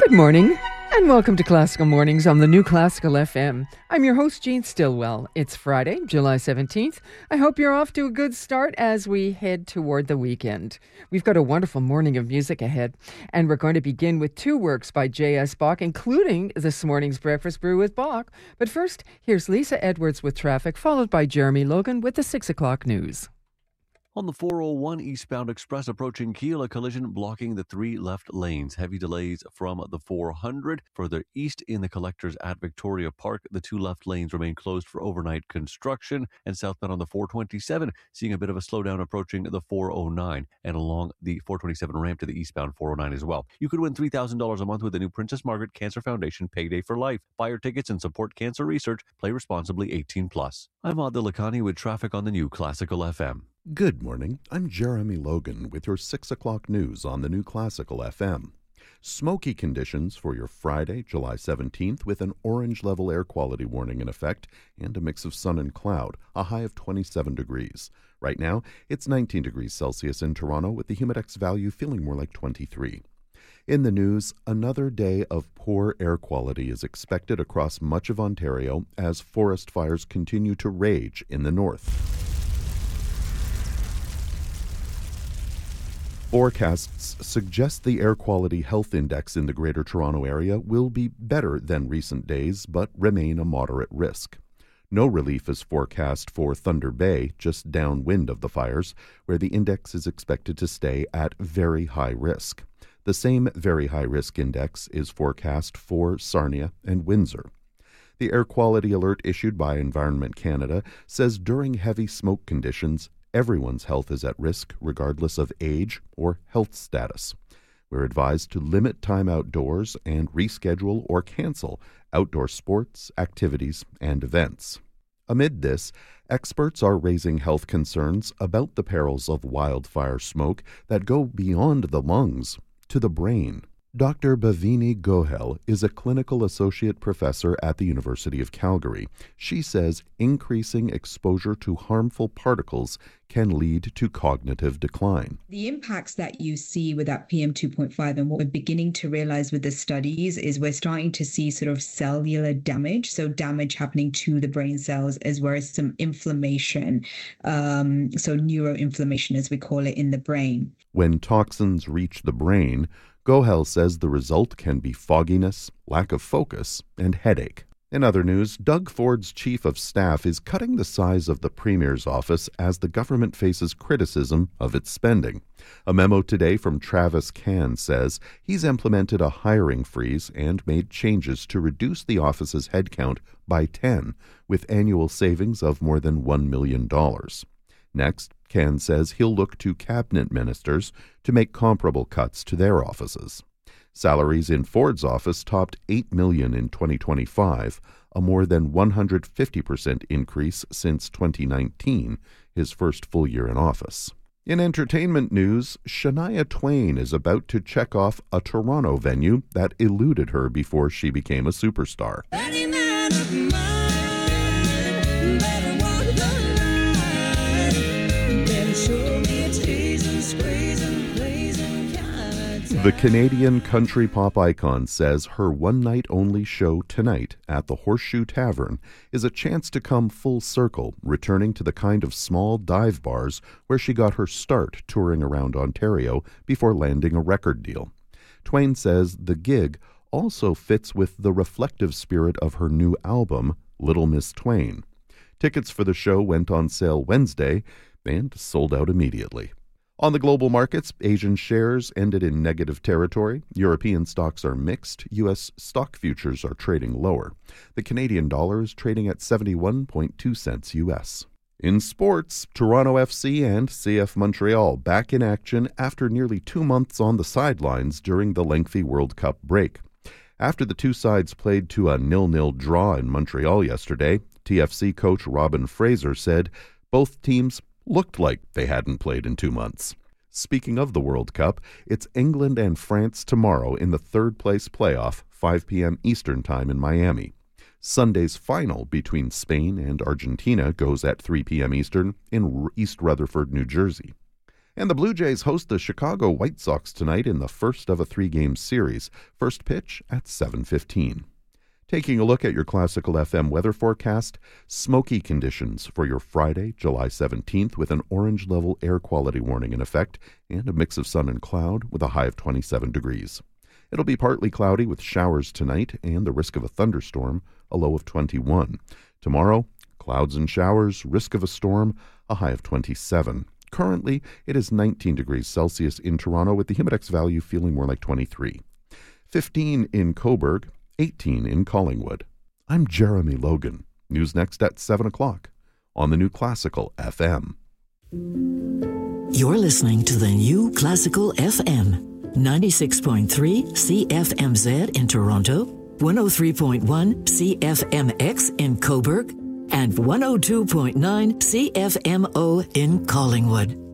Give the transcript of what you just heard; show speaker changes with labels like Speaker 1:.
Speaker 1: Good morning, and welcome to Classical Mornings on the New Classical FM. I'm your host, Jean Stillwell. It's Friday, July 17th. I hope you're off to a good start as we head toward the weekend. We've got a wonderful morning of music ahead, and we're going to begin with two works by J.S. Bach, including this morning's Breakfast Brew with Bach. But first, here's Lisa Edwards with Traffic, followed by Jeremy Logan with the 6 o'clock news.
Speaker 2: On the 401 eastbound express approaching Kiel, a collision blocking the three left lanes. Heavy delays from the 400. Further east in the collectors at Victoria Park, the two left lanes remain closed for overnight construction. And southbound on the 427, seeing a bit of a slowdown approaching the 409 and along the 427 ramp to the eastbound 409 as well. You could win $3,000 a month with the new Princess Margaret Cancer Foundation Payday for Life. Buy your tickets and support cancer research. Play responsibly, 18+. I'm Adil Lakhani with traffic on the New Classical FM.
Speaker 3: Good morning. I'm Jeremy Logan with your 6 o'clock news on the New Classical FM. Smoky conditions for your Friday, July 17th, with an orange level air quality warning in effect and a mix of sun and cloud, a high of 27 degrees. Right now, it's 19 degrees Celsius in Toronto, with the Humidex value feeling more like 23. In the news, another day of poor air quality is expected across much of Ontario as forest fires continue to rage in the north. Forecasts suggest the Air Quality Health Index in the Greater Toronto Area will be better than recent days, but remain a moderate risk. No relief is forecast for Thunder Bay, just downwind of the fires, where the index is expected to stay at very high risk. The same very high risk index is forecast for Sarnia and Windsor. The air quality alert issued by Environment Canada says during heavy smoke conditions, everyone's health is at risk regardless of age or health status. We're advised to limit time outdoors and reschedule or cancel outdoor sports, activities, and events. Amid this, experts are raising health concerns about the perils of wildfire smoke that go beyond the lungs to the brain. Dr. Bhavini Gohel is a clinical associate professor at the University of Calgary. She says increasing exposure to harmful particles can lead to cognitive decline.
Speaker 4: The impacts that you see with that PM 2.5 and what we're beginning to realize with the studies is we're starting to see sort of cellular damage, so damage happening to the brain cells as well as some inflammation, so neuroinflammation as we call it in the brain.
Speaker 3: When toxins reach the brain, Gohel says the result can be fogginess, lack of focus, and headache. In other news, Doug Ford's chief of staff is cutting the size of the Premier's office as the government faces criticism of its spending. A memo today from Travis Can says he's implemented a hiring freeze and made changes to reduce the office's headcount by 10, with annual savings of more than $1 million. Next, Can says he'll look to cabinet ministers to make comparable cuts to their offices. Salaries in Ford's office topped $8 million in 2025, a more than 150% increase since 2019, his first full year in office. In entertainment news, Shania Twain is about to check off a Toronto venue that eluded her before she became a superstar. The Canadian country pop icon says her one-night-only show tonight at the Horseshoe Tavern is a chance to come full circle, returning to the kind of small dive bars where she got her start touring around Ontario before landing a record deal. Twain says the gig also fits with the reflective spirit of her new album, Little Miss Twain. Tickets for the show went on sale Wednesday and sold out immediately. On the global markets, Asian shares ended in negative territory. European stocks are mixed. U.S. stock futures are trading lower. The Canadian dollar is trading at 71.2 cents U.S. In sports, Toronto FC and CF Montreal back in action after nearly 2 months on the sidelines during the lengthy World Cup break. After the two sides played to a 0-0 draw in Montreal yesterday, TFC coach Robin Fraser said both teams looked like they hadn't played in 2 months. Speaking of the World Cup, it's England and France tomorrow in the third-place playoff, 5 p.m. Eastern Time in Miami. Sunday's final between Spain and Argentina goes at 3 p.m. Eastern in East Rutherford, New Jersey. And the Blue Jays host the Chicago White Sox tonight in the first of a 3-game series. First pitch at 7:15. Taking a look at your Classical FM weather forecast, smoky conditions for your Friday, July 17th, with an orange-level air quality warning in effect and a mix of sun and cloud with a high of 27 degrees. It'll be partly cloudy with showers tonight and the risk of a thunderstorm, a low of 21. Tomorrow, clouds and showers, risk of a storm, a high of 27. Currently, it is 19 degrees Celsius in Toronto with the Humidex value feeling more like 23. 15 in Cobourg, 18 in Collingwood. I'm Jeremy Logan. News next at 7 o'clock on the New Classical FM.
Speaker 5: You're listening to the New Classical FM. 96.3 CFMZ in Toronto, 103.1 CFMX in Cobourg, and 102.9 CFMO in Collingwood.